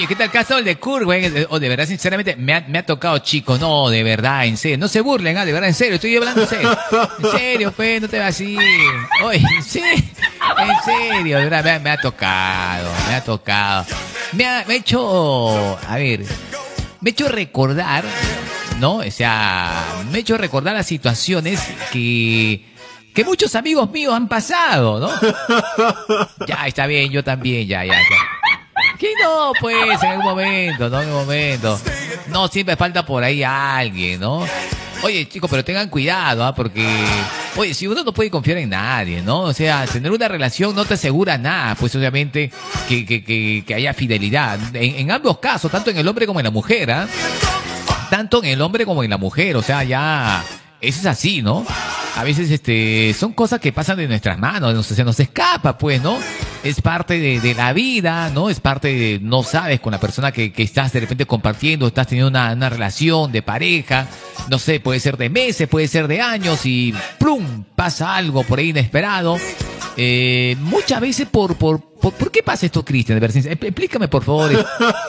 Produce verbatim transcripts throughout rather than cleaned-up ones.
Oye, ¿qué tal caso el de Kurt, güey? O de verdad, sinceramente, me ha, me ha tocado, chicos. No, de verdad, en serio. No se burlen, ¿ah? De verdad, en serio. Estoy hablando en serio. En serio, pues, no te vas así. Oye, sí. En serio, de verdad, me ha, me ha tocado. Me ha tocado. Me ha, me ha hecho... A ver... Me ha hecho recordar, ¿no? O sea, me ha hecho recordar las situaciones que... que muchos amigos míos han pasado, ¿no? Ya, está bien, yo también, ya, ya, ya. Que no, pues, en algún momento, ¿no? En algún momento. No, siempre falta por ahí alguien, ¿no? Oye, chicos, pero tengan cuidado, ¿ah? Porque, oye, si uno no puede confiar en nadie, ¿no? O sea, tener una relación no te asegura nada, pues obviamente que, que, que, que haya fidelidad. En, en ambos casos, tanto en el hombre como en la mujer, ¿ah? Tanto en el hombre como en la mujer, o sea, ya, eso es así, ¿no? A veces, este, son cosas que pasan de nuestras manos, no sé, se nos escapa, pues, ¿no? Es parte de, de la vida, ¿no? Es parte de, no sabes, con la persona que, que estás de repente compartiendo, estás teniendo una, una relación de pareja, no sé, puede ser de meses, puede ser de años y ¡plum! Pasa algo por ahí inesperado. Eh, muchas veces por, por, por, ¿por qué pasa esto, Cristian? Explícame, por favor.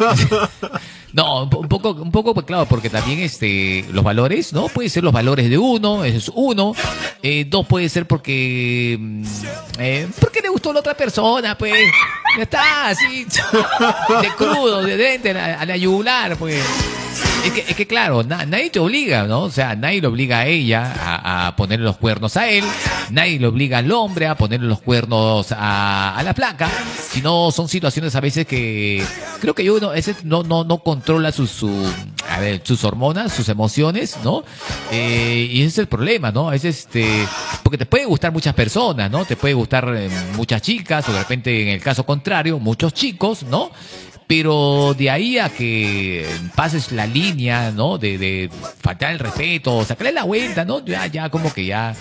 No, un poco, un poco, pues claro, porque también este, los valores, ¿no? Pueden ser los valores de uno, eso es uno. Eh, dos puede ser porque, eh, porque le gustó a la otra persona, pues. Ya está, así, de crudo, de dente, a la, a la yugular, pues. Es que, es que claro, na, nadie te obliga, ¿no? O sea, nadie le obliga a ella a, a ponerle los cuernos a él, nadie le obliga al hombre a ponerle los cuernos a, a la flaca, sino son situaciones a veces que creo que uno ese no, no, no controla sus, su, a ver, sus hormonas, sus emociones, ¿no? Eh, y ese es el problema, ¿no? Es este, porque te puede gustar muchas personas, ¿no? Te puede gustar eh, muchas chicas, o de repente en el caso contrario, muchos chicos, ¿no? Pero de ahí a que pases la línea, ¿no? De, de faltar el respeto, sacarle la vuelta, ¿no? Ya, ya, como que ya...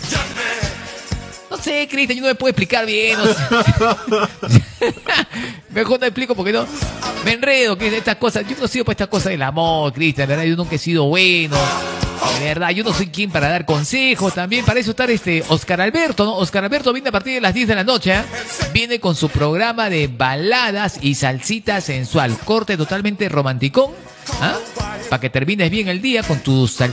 No sé, Cristian, yo no me puedo explicar bien. No sé. Mejor no explico porque no... Me enredo, que estas cosas... Yo no sigo para estas cosas del amor, Cristian, ¿verdad? Yo nunca he sido bueno. De verdad, yo no soy quien para dar consejos. También para eso está este Oscar Alberto, ¿no? Oscar Alberto viene a partir de las diez de la noche, ¿eh? Viene con su programa de baladas y salsita sensual. Corte totalmente romanticón, ¿ah? Para que termines bien el día con tus salsitas.